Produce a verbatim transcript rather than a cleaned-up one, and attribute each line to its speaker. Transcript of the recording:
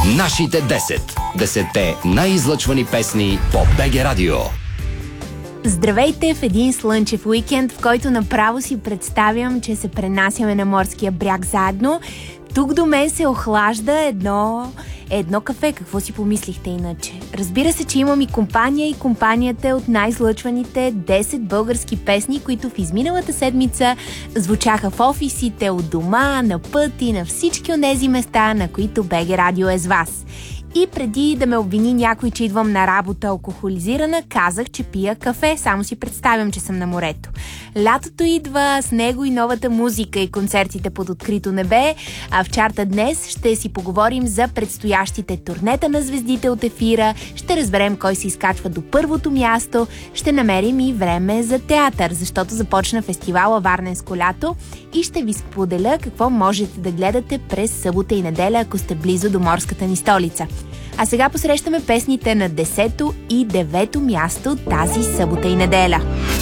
Speaker 1: Нашите десет. Десетте най-излъчвани песни по БГ Радио.
Speaker 2: Здравейте в един слънчев уикенд, в който направо си представям, че се пренасяме на морския бряг заедно. Тук до мен се охлажда едно, едно кафе. Какво си помислихте иначе? Разбира се, че имам и компания и компанията е от най-излъчваните десет български песни, които в изминалата седмица звучаха в офисите, от дома, на път и на всички онези места, на които БГ Радио е с вас. И преди да ме обвини някой, че идвам на работа алкохолизирана, казах, че пия кафе. Само си представям, че съм на морето. Лятото идва, с него и новата музика и концертите под открито небе. А в чарта днес ще си поговорим за предстоящите турнета на звездите от ефира, ще разберем кой се изкачва до първото място, ще намерим и време за театър, защото започна фестивала Варненско лято и ще ви споделя какво можете да гледате през събота и неделя, ако сте близо до морската ни столица. А сега посрещаме песните на десето и девето място тази събота и неделя.